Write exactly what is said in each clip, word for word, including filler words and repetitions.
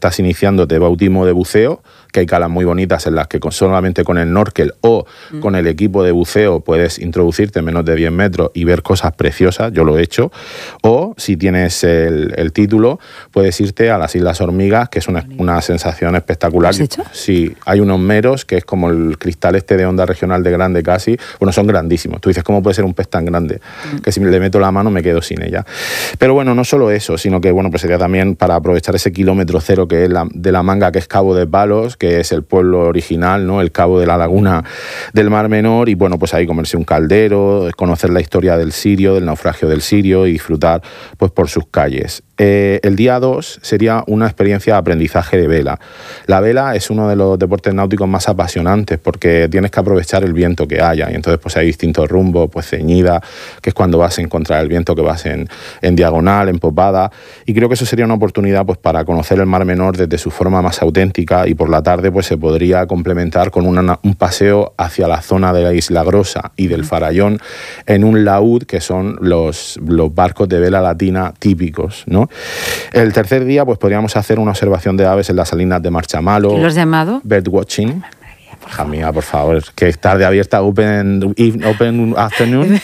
estás iniciándote bautismo de buceo, que hay calas muy bonitas en las que con, solamente con el snorkel o mm. con el equipo de buceo puedes introducirte en menos de diez metros y ver cosas preciosas, yo lo he hecho. O si tienes el, el título, puedes irte a las Islas Hormigas, que es una, una sensación espectacular. ¿Lo has hecho? Sí, hay unos meros, que es como el cristal este de onda regional de grande casi, bueno, son grandísimos. Tú dices, ¿cómo puede ser un pez tan grande? Mm. Que si le meto la mano me quedo sin ella. Pero bueno, no solo eso, sino que bueno, pues sería también para aprovechar ese kilómetro cero que es la, de la Manga, que es Cabo de Palos, que es el pueblo original, ¿no? El cabo de la laguna del Mar Menor, y bueno, pues ahí comerse un caldero, conocer la historia del Sirio, del naufragio del Sirio y disfrutar pues por sus calles. Eh, el día dos sería una experiencia de aprendizaje de vela. La vela es uno de los deportes náuticos más apasionantes porque tienes que aprovechar el viento que haya, y entonces pues hay distintos rumbos, pues ceñida, que es cuando vas en contra del viento, que vas en, en diagonal, en popada, y creo que eso sería una oportunidad pues para conocer el Mar Menor desde su forma más auténtica, y por la tarde pues se podría complementar con una, un paseo hacia la zona de la Isla Grosa y del Farallón en un laúd, que son los, los barcos de vela latina típicos, ¿no? El tercer día pues podríamos hacer una observación de aves en las salinas de Marchamalo. ¿Qué lo has llamado? Birdwatching. Hija mía, por favor, que es tarde abierta, open, open afternoon,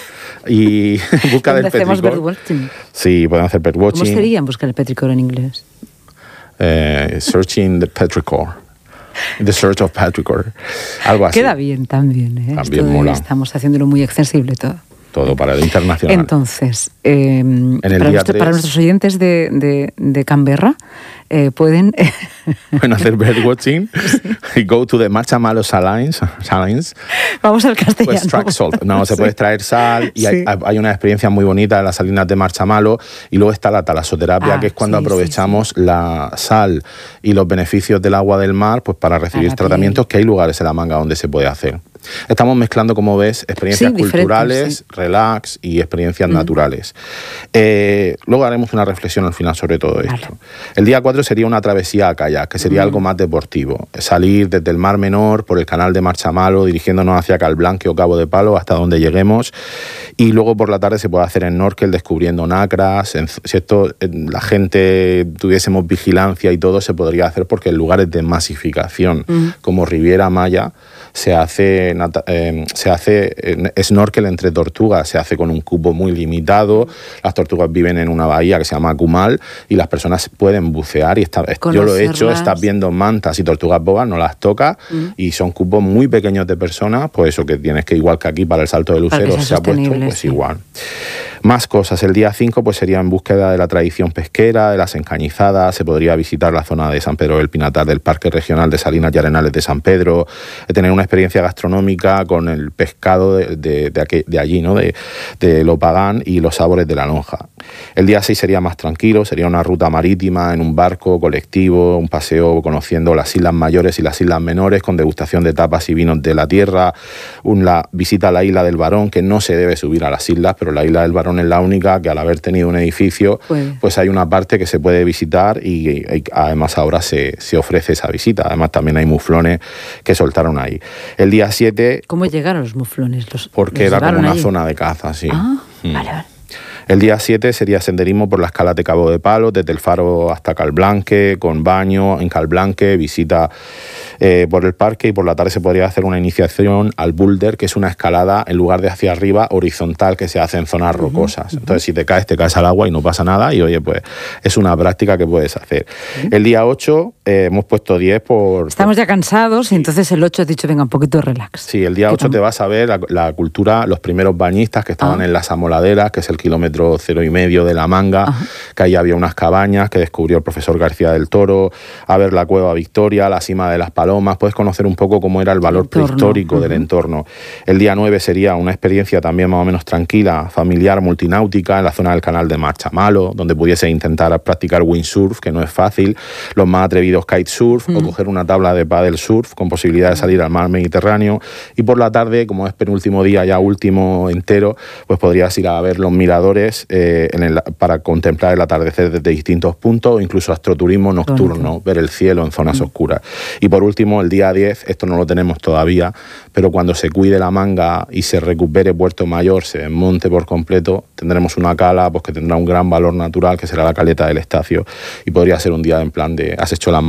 y busca del petricor. Sí, pueden hacer birdwatching. ¿Cómo sería buscar el petricor en inglés? Eh, searching the petrichor. The Search of Petrichor. Algo así. Queda bien también, ¿eh? También Esto mola. Estamos haciéndolo muy extensible todo. Todo para el internacional. Entonces, eh, para, nuestro, para nuestros oyentes de, de, de Canberra, eh, pueden... Pueden hacer birdwatching, sí. Y go to the Marchamalo Salines. Salines. Vamos al castellano. Pues track salt. No, se sí. puede extraer sal, y sí. hay, hay una experiencia muy bonita en las salinas de Marchamalo, y luego está la talasoterapia, ah, que es cuando sí, aprovechamos sí, sí. la sal y los beneficios del agua del mar pues para recibir tratamientos, que hay lugares en la Manga donde se puede hacer. Estamos mezclando, como ves, experiencias sí, culturales, sí. relax y experiencias mm. naturales. Eh, luego haremos una reflexión al final sobre todo esto. Vale. El día cuatro sería una travesía a kayak, que sería mm. algo más deportivo. Salir desde el Mar Menor por el canal de Marchamalo, dirigiéndonos hacia Calblanque o Cabo de Palo, hasta donde lleguemos. Y luego por la tarde se puede hacer en snorkel, descubriendo nacras. En, si esto en la gente tuviésemos vigilancia y todo, se podría hacer, porque en lugares de masificación, mm. como Riviera Maya, se hace, eh, se hace eh, snorkel entre tortugas, se hace con un cupo muy limitado. Las tortugas viven en una bahía que se llama Cumal, y las personas pueden bucear, y está, yo lo he hecho, estás viendo mantas y tortugas bogas, no las tocas, mm. y son cupos muy pequeños de personas, pues eso que tienes que, igual que aquí para el salto de lucero se ha puesto, pues sí. igual. Más cosas. El día cinco pues sería en búsqueda de la tradición pesquera, de las encañizadas. Se podría visitar la zona de San Pedro del Pinatar, del Parque Regional de Salinas y Arenales de San Pedro, tener una experiencia gastronómica con el pescado de, de, de, aquí, de allí, ¿no? de, de Lopagán, y los sabores de la lonja. El día seis sería más tranquilo, sería una ruta marítima en un barco colectivo, un paseo conociendo las islas mayores y las islas menores, con degustación de tapas y vinos de la tierra, una visita a la isla del Barón, que no se debe subir a las islas, pero la isla del Barón es la única que, al haber tenido un edificio, pues, pues hay una parte que se puede visitar, y, y además ahora se, se ofrece esa visita. Además también hay muflones que soltaron ahí. El día siete... ¿Cómo llegaron los muflones? Los, porque los era como una allí. zona de caza, sí. Ah, mm. vale, vale. El día siete sería senderismo por las calas de Cabo de Palo, desde el Faro hasta Calblanque, con baño en Calblanque, visita eh, por el parque, y por la tarde se podría hacer una iniciación al boulder, que es una escalada en lugar de hacia arriba horizontal, que se hace en zonas uh-huh, rocosas. Uh-huh. Entonces si te caes, te caes al agua y no pasa nada, y oye, pues es una práctica que puedes hacer. Uh-huh. El día ocho eh, hemos puesto diez por... Estamos por... ya cansados, y entonces el ocho has dicho, venga, un poquito de relax. Sí, el día ocho te vas a ver la, la cultura, los primeros bañistas que estaban ah. en las Amoladeras, que es el kilómetro cero y medio de la Manga. Ajá. Que ahí había unas cabañas que descubrió el profesor García del Toro, a ver la Cueva Victoria, la Cima de las Palomas. Puedes conocer un poco cómo era el valor el prehistórico uh-huh. del entorno. El día nueve sería una experiencia también más o menos tranquila, familiar, multináutica, en la zona del canal de Marchamalo, donde pudiese intentar practicar windsurf, que no es fácil, los más atrevidos kitesurf, uh-huh. o coger una tabla de paddle surf con posibilidad de salir al mar Mediterráneo. Y por la tarde, como es penúltimo día, ya último entero, pues podrías ir a ver los miradores Eh, en el, para contemplar el atardecer desde distintos puntos, o incluso astroturismo nocturno, Bonito. ver el cielo en zonas mm. oscuras. Y por último, el día diez, esto no lo tenemos todavía, pero cuando se cuide la Manga y se recupere Puerto Mayor, se desmonte por completo, tendremos una cala pues, que tendrá un gran valor natural, que será la caleta del Estacio, y podría ser un día en plan de has hecho la